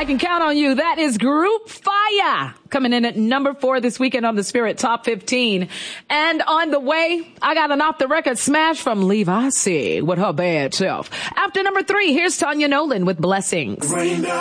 I Can Count on You. That is Group Fire coming in at number 4 this weekend on the Spirit Top 15. And on the way, I got an off-the-record smash from Levi C. with her bad self. After number 3, here's Tanya Nolan with Blessings.